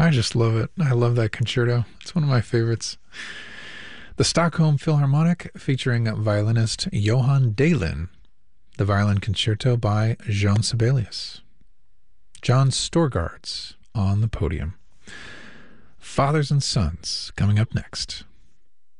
I just love it. I love that concerto. It's one of my favorites. The Stockholm Philharmonic featuring violinist Johann Dahlin. The Violin Concerto by Jean Sibelius. John Storgard's on the podium. Fathers and Sons coming up next.